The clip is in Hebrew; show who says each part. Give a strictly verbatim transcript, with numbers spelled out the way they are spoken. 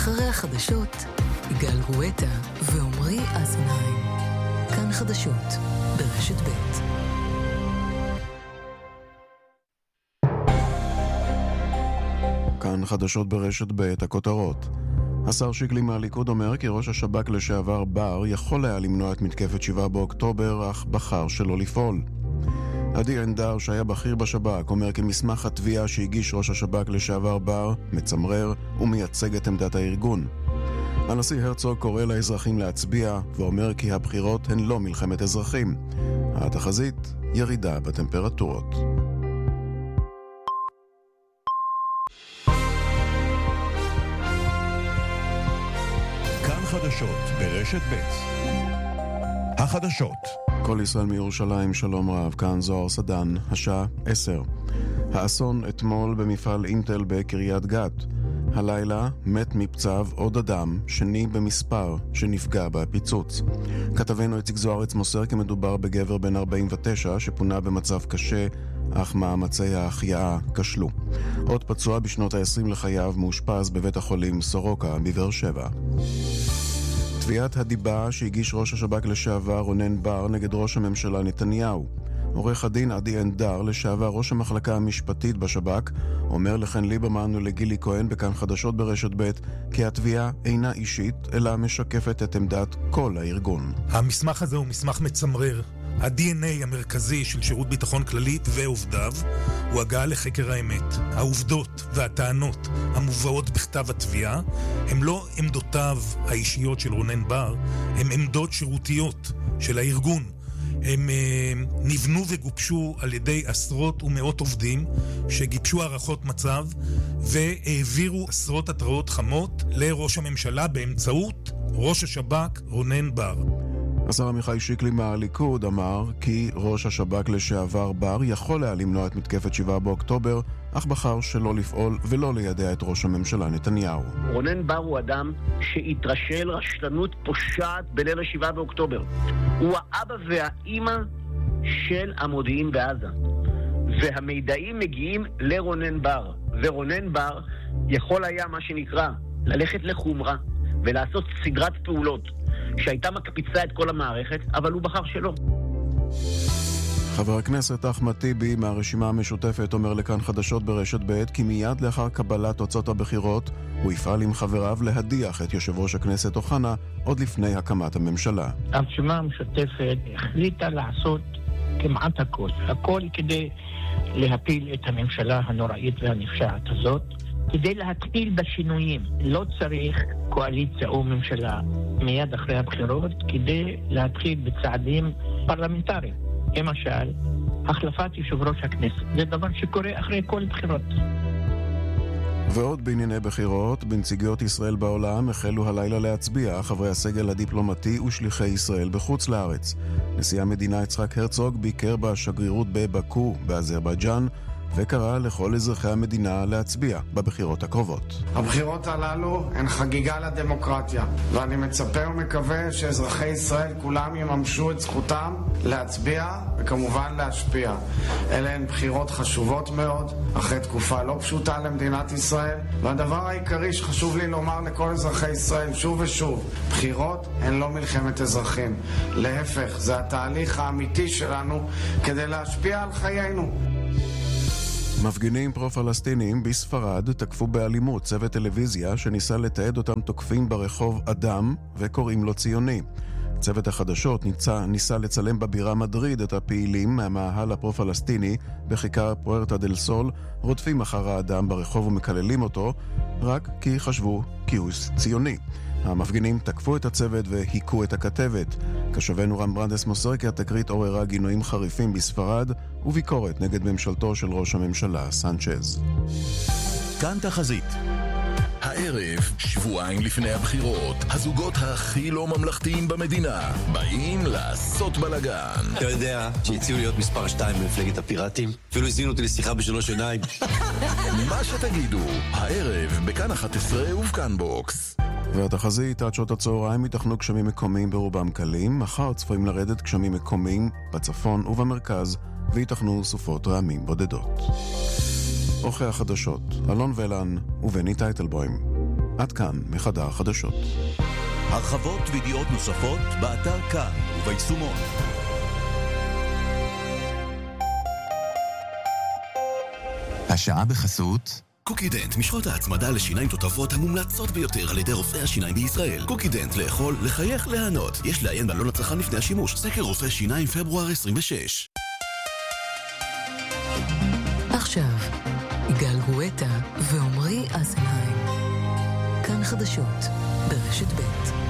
Speaker 1: אחרי החדשות, יגאל גואטה ועומרי אזנהיים. כאן חדשות ברשת ב'.
Speaker 2: כאן חדשות ברשת ב', הכותרות. השר שיקלי מהליכוד אומר כי ראש השב"כ לשעבר בר יכול היה למנוע את מתקפת שבעה באוקטובר, אך בחר שלא לפעול. עדי אנדר, שהיה בכיר בשב"כ, אומר כי מסמך התביעה שהגיש ראש השב"כ לשעבר בר מצמרר ומייצג את עמדת הארגון. הנשיא הרצוג קורא לאזרחים להצביע ואומר כי הבחירות הן לא מלחמת אזרחים. התחזית, ירידה בטמפרטורות.
Speaker 3: כאן חדשות ברשת ב'. החדשות.
Speaker 2: כל ישראל מירושלים, שלום רב, כאן זוהר סדן, השעה עשר. האסון אתמול במפעל אינטל בקריית גת. הלילה מת מפצעיו עוד אדם, שני במספר, שנפגע בפיצוץ. כתבנו איציק זוארץ מוסר כי מדובר בגבר בן ארבעים ותשע שפונה במצב קשה, אך מאמצי ההחייאה כשלו. עוד פצוע בשנות ה-עשרים לחייו מאושפז בבית החולים סורוקה בבאר שבע. תביעת הדיבה שהגיש ראש השב"כ לשעבר רונן בר נגד ראש הממשלה נתניהו. עורך הדין עדי אנדר, לשעבר ראש המחלקה המשפטית בשב"כ, אומר לכן ליברמן ולגילי כהן בכאן חדשות ברשת ב' כי התביעה אינה אישית, אלא משקפת את עמדת כל הארגון.
Speaker 4: המסמך הזה הוא מסמך מצמרר. ה-די אן איי המרכזי של שירות ביטחון כללית ועובדיו הוא הגעה לחקר האמת. העובדות והטענות המובאות בכתב התביעה הם לא עמדותיו האישיות של רונן בר, הם עמדות שירותיות של הארגון. הם uh, נבנו וגובשו על ידי עשרות ומאות עובדים שגיבשו הערכות מצב והעבירו עשרות התראות חמות לראש הממשלה באמצעות ראש השב"כ רונן בר.
Speaker 2: השר עמיחי שיקלי מהליכוד אמר כי ראש השב"כ לשעבר בר יכול היה למנוע את מתקפת שבעה באוקטובר, אך בחר שלא לפעול ולא לידע את ראש הממשלה נתניהו.
Speaker 5: רונן בר הוא אדם שהתרשל רשלנות פושעת בליל שבעה באוקטובר. הוא האבא והאימא של המודיעין בעזה. והמידעים מגיעים לרונן בר. ורונן בר יכול היה מה שנקרא ללכת לחומרה ולעשות סדרת פעולות שהייתה מקפיצה את כל המערכת, אבל הוא בחר שלא.
Speaker 2: חבר הכנסת אחמד טיבי מהרשימה המשותפת אומר לכאן חדשות ברשת ב' כי מיד לאחר קבלת תוצאות הבחירות הוא יפעל עם חבריו להדיח את יושב ראש הכנסת אוחנה עוד לפני הקמת הממשלה.
Speaker 6: הרשימה המשותפת החליטה לעשות כמעט הכל, הכל כדי להפיל את הממשלה הנוראית והנפשעת הזאת, כדי להתחיל בשינויים. לא צריך קואליציה או ממשלה מיד אחרי הבחירות כדי להתחיל בצעדים פרלמנטריים. למשל, החלפת יושב ראש הכנסת. זה דבר שקורה אחרי כל בחירות.
Speaker 2: ועוד בענייני בחירות, בנציגויות ישראל בעולם החלו הלילה להצביע חברי הסגל הדיפלומטי ושליחי ישראל בחוץ לארץ. נשיא המדינה יצחק הרצוג ביקר בשגרירות בבאקו באזרבייג'אן וקרא לכל אזרחי המדינה להצביע בבחירות הקרובות.
Speaker 7: הבחירות הללו הן חגיגה לדמוקרטיה, ואני מצפה ומקווה שאזרחי ישראל כולם יממשו את זכותם להצביע וכמובן להשפיע. אלה הן בחירות חשובות מאוד, אחרי תקופה לא פשוטה למדינת ישראל, והדבר העיקרי שחשוב לי לומר לכל אזרחי ישראל שוב ושוב, בחירות הן לא מלחמת אזרחים. להפך, זה התהליך האמיתי שלנו כדי להשפיע על חיינו.
Speaker 2: מפגינים פרו-פלסטינים בספרד תקפו באלימות צוות טלוויזיה שניסה לתעד אותם תוקפים ברחוב אדם וקוראים לו ציוני. צוות החדשות ניסה, ניסה לצלם בבירה מדריד את הפעילים מהמאהל הפרו-פלסטיני בכיכר פוארטה דל סול, רודפים אחר האדם ברחוב ומקללים אותו רק כי חשבו כי הוא ציוני. המפגינים תקפו את הצוות והיקו את הכתבת. כשבנו רם ברנדס מוסר כי התקרית עוררה גינויים חריפים בספרד וביקורת נגד ממשלתו של ראש הממשלה סנצ'ז.
Speaker 3: כאן תחזית. הערב, שבועיים לפני הבחירות, הזוגות הכי לא ממלכתיים במדינה באים לעשות בלגן.
Speaker 8: אתה יודע שהציעו להיות מספר שתיים במפלגת הפיראטים? אפילו הזמינו אותי לשיחה בשלוש עיניים.
Speaker 3: מה שתגידו, הערב בכאן אחת עשרה ובכאן בוקס.
Speaker 2: והתחזית, עד שעות הצהריים ייתכנו גשמים מקומיים ברובם קלים, מחר צפויים לרדת גשמים מקומיים בצפון ובמרכז, וייתכנו סופות רעמים בודדות. אורחי החדשות, אלון ולן ובני טייטלבוים. עד כאן מחדר חדשות.
Speaker 3: הרחבות וידיעות נוספות באתר כאן וביישומון.
Speaker 9: השעה בחסות
Speaker 3: קוקידנט, משחות ההצמדה לשיניים תותבות המומלצות ביותר על ידי רופאי השיניים בישראל. קוקידנט, לאכול, לחייך, להנות. יש לעיין בעלון הצרכן לפני השימוש. סקר רופא שיניים פברואר עשרים ושש.
Speaker 1: עכשיו, יגאל גואטה ועומרי אסנהיים. כאן חדשות ברשת ב'.